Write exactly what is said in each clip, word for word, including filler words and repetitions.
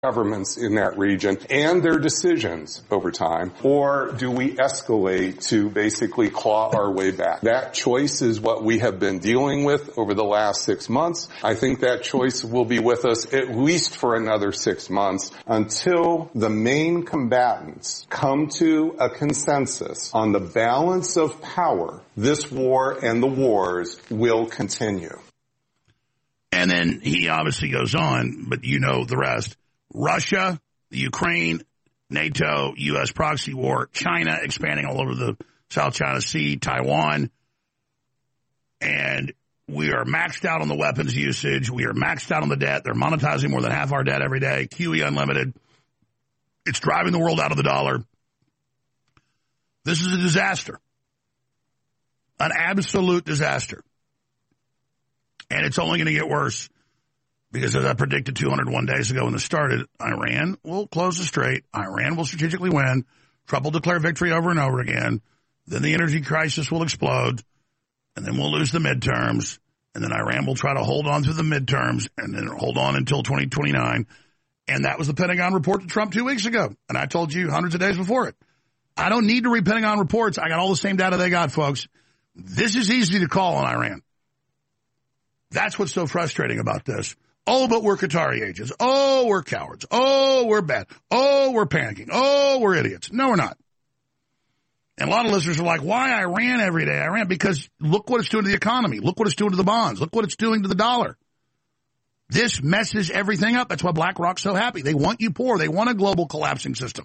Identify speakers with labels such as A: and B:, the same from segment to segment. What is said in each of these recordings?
A: governments in that region and their decisions over time, or do we escalate to basically claw our way back? That choice is what we have been dealing with over the last six months. I think that choice will be with us at least for another six months until the main combatants come to a consensus on the balance of power. This war and the wars will continue.
B: And then he obviously goes on, but you know the rest. Russia, the Ukraine, NATO, U S proxy war, China expanding all over the South China Sea, Taiwan. And we are maxed out on the weapons usage. We are maxed out on the debt. They're monetizing more than half our debt every day. Q E unlimited. It's driving the world out of the dollar. This is a disaster. An absolute disaster. And it's only going to get worse. Because as I predicted two hundred one days ago when this started, Iran will close the strait. Iran will strategically win. Trump will declare victory over and over again. Then the energy crisis will explode. And then we'll lose the midterms. And then Iran will try to hold on through the midterms and then hold on until twenty twenty-nine. And that was the Pentagon report to Trump two weeks ago. And I told you hundreds of days before it. I don't need to read Pentagon reports. I got all the same data they got, folks. This is easy to call on Iran. That's what's so frustrating about this. Oh, but we're Qatari agents. Oh, we're cowards. Oh, we're bad. Oh, we're panicking. Oh, we're idiots. No, we're not. And a lot of listeners are like, why Iran every day? Iran, because look what it's doing to the economy. Look what it's doing to the bonds. Look what it's doing to the dollar. This messes everything up. That's why BlackRock's so happy. They want you poor. They want a global collapsing system.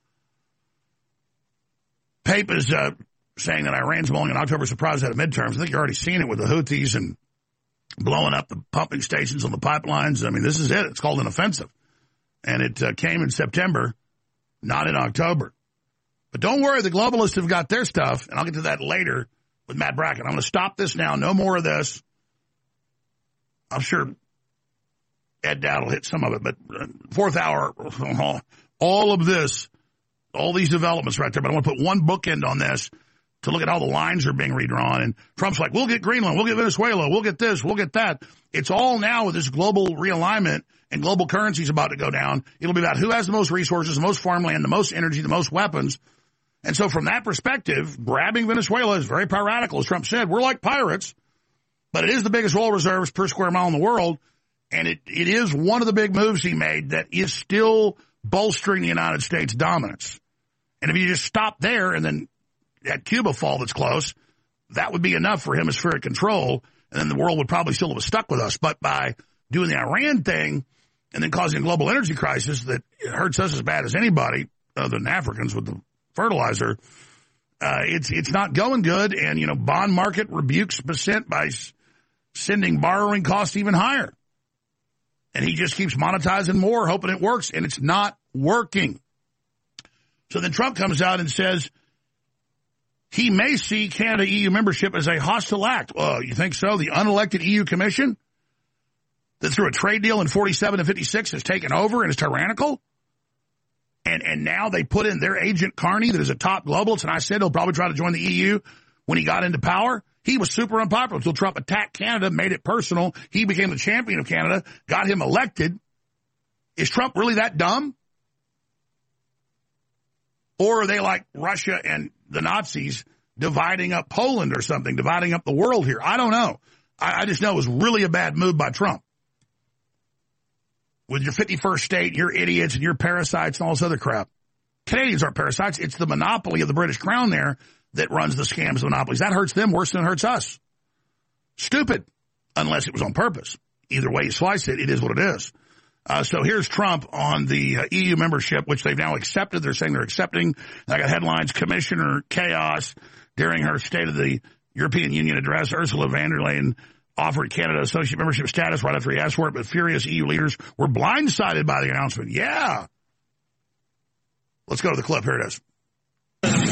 B: Pape is uh, saying that Iran's blowing an October surprise out of midterms. I think you're already seeing it with the Houthis and blowing up the pumping stations on the pipelines. I mean, this is it. It's called an offensive. And it uh, came in September, not in October. But don't worry, the globalists have got their stuff, and I'll get to that later with Matt Bracken. I'm going to stop this now. No more of this. I'm sure Ed Dowd will hit some of it, but fourth hour, all of this, all these developments right there. But I want to put one bookend on this to look at how the lines are being redrawn. And Trump's like, we'll get Greenland, we'll get Venezuela, we'll get this, we'll get that. It's all now with this global realignment and global currency's about to go down. It'll be about who has the most resources, the most farmland, the most energy, the most weapons. And so from that perspective, grabbing Venezuela is very piratical. As Trump said, we're like pirates, but it is the biggest oil reserves per square mile in the world. And it, it is one of the big moves he made that is still bolstering the United States dominance. And if you just stop there and then that Cuba fall that's close, that would be enough for hemispheric control, and then the world would probably still have stuck with us. But by doing the Iran thing and then causing a global energy crisis that hurts us as bad as anybody other than Africans with the fertilizer, uh, it's it's not going good. And, you know, bond market rebukes Bessent by s- sending borrowing costs even higher. And he just keeps monetizing more, hoping it works, and it's not working. So then Trump comes out and says, he may see Canada E U membership as a hostile act. Oh, you think so? The unelected E U Commission that through a trade deal in forty-seven and fifty-six has taken over and is tyrannical? And and now they put in their agent Carney that is a top globalist, and I said he'll probably try to join the E U when he got into power. He was super unpopular until Trump attacked Canada, made it personal. He became the champion of Canada, got him elected. Is Trump really that dumb? Or are they like Russia and the Nazis dividing up Poland or something, dividing up the world here? I don't know. I, I just know it was really a bad move by Trump. With your fifty-first state, you're idiots and you're parasites and all this other crap. Canadians aren't parasites. It's the monopoly of the British Crown there that runs the scams and monopolies. That hurts them worse than it hurts us. Stupid, unless it was on purpose. Either way you slice it, it is what it is. Uh, so here's Trump on the uh, E U membership, which they've now accepted. They're saying they're accepting. I got headlines, Commissioner Chaos during her State of the European Union address. Ursula von der Leyen offered Canada associate membership status right after he asked for it, but furious E U leaders were blindsided by the announcement. Yeah. Let's go to the clip. Here it is.
C: Uh, I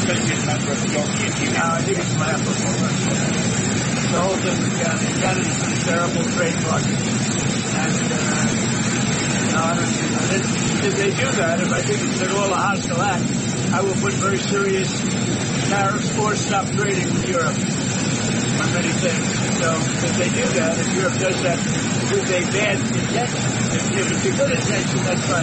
C: think it's my performance. The whole thing with Canada. Canada's a terrible trade partner. And, uh, no, I don't see that. If, if they do that, if I think it's at all a hostile act, I will put very serious tariffs or stop trading with Europe on many things. So if they do that, if Europe does that, with a bad intention. If, if it's a good intention, that's fine.